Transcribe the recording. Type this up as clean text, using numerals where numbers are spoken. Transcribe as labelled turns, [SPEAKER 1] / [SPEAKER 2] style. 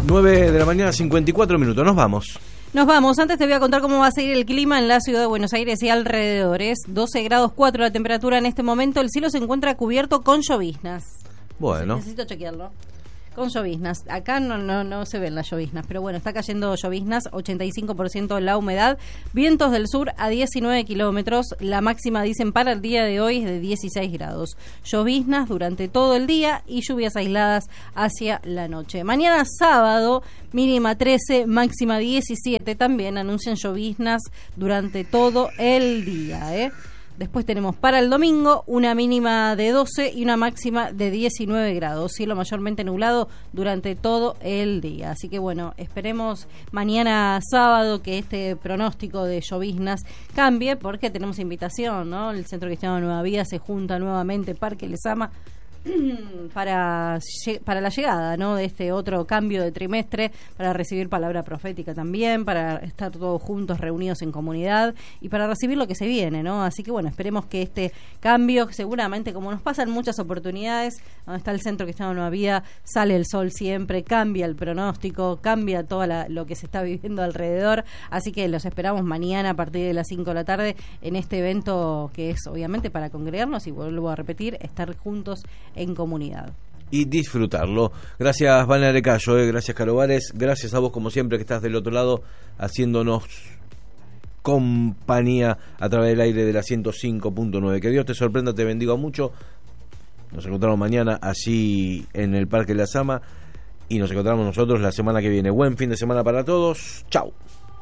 [SPEAKER 1] 9 de la mañana, 54 minutos. Nos vamos.
[SPEAKER 2] Nos vamos. Antes te voy a contar cómo va a seguir el clima en la ciudad de Buenos Aires y alrededores. 12 grados 4 la temperatura en este momento. El cielo se encuentra cubierto con lloviznas.
[SPEAKER 1] Bueno.
[SPEAKER 2] Necesito chequearlo. Con lloviznas. Acá no se ven las lloviznas, pero bueno, está cayendo lloviznas, 85% la humedad. Vientos del sur a 19 kilómetros. La máxima, dicen, para el día de hoy es de 16 grados. Lloviznas durante todo el día y lluvias aisladas hacia la noche. Mañana sábado, mínima 13, máxima 17. También anuncian lloviznas durante todo el día, Después tenemos para el domingo una mínima de 12 y una máxima de 19 grados. Cielo mayormente nublado durante todo el día. Así que bueno, esperemos mañana sábado que este pronóstico de lloviznas cambie, porque tenemos invitación, ¿no? El Centro Cristiano Nueva Vida se junta nuevamente, Parque Lezama, para la llegada, ¿no?, de este otro cambio de trimestre, para recibir palabra profética también, para estar todos juntos reunidos en comunidad y para recibir lo que se viene, ¿no? Así que bueno, esperemos que este cambio, seguramente como nos pasa en muchas oportunidades, donde está el Centro Cristiano Nueva Vida, sale el sol siempre, cambia el pronóstico, cambia todo lo que se está viviendo alrededor, así que los esperamos mañana a partir de las 5 de la tarde en este evento que es obviamente para congregarnos y, vuelvo a repetir, estar juntos en comunidad.
[SPEAKER 1] Y disfrutarlo. Gracias, Vania Arecayo, gracias, Caro Vares, gracias a vos como siempre que estás del otro lado haciéndonos compañía a través del aire de la 105.9. Que Dios te sorprenda, te bendiga mucho. Nos encontramos mañana allí en el Parque Lezama y nos encontramos nosotros la semana que viene. Buen fin de semana para todos. Chau.